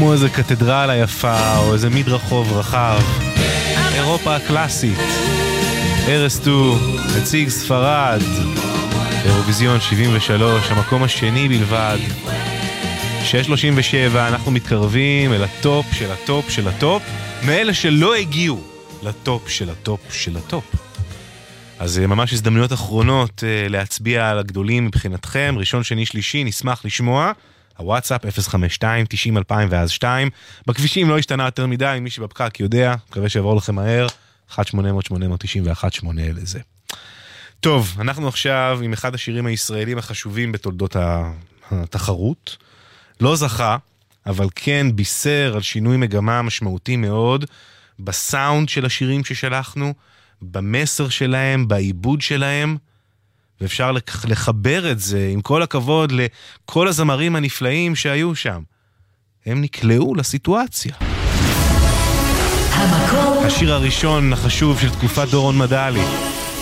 כמו איזה קתדרלה יפה או איזה מדרחוב רחב. אירופה הקלאסית. ארסטו, נציג ספרד, אירוויזיון 73, המקום השני בלבד. 6:37, אנחנו מתקרבים אל הטופ של הטופ של הטופ, מאלה שלא הגיעו לטופ של הטופ של הטופ. אז ממש הזדמנויות אחרונות להצביע על הגדולים מבחינתכם, ראשון, שני, שלישי, נשמח לשמוע. הוואטסאפ 052-90-2002, בכבישים לא השתנה יותר מדי, מי שבפקק יודע, מקווה שיעבור לכם מהר, 1-800-891-8 לזה. טוב, אנחנו עכשיו עם אחד השירים הישראלים החשובים בתולדות התחרות, לא זכה, אבל כן בישר על שינוי מגמה משמעותי מאוד, בסאונד של השירים ששלחנו, במסר שלהם, בעיבוד שלהם, ואפשר לחבר את זה, עם כל הכבוד, לכל הזמרים הנפלאים שהיו שם. הם נקלעו לסיטואציה. השיר הראשון החשוב של תקופת דורון מדלי,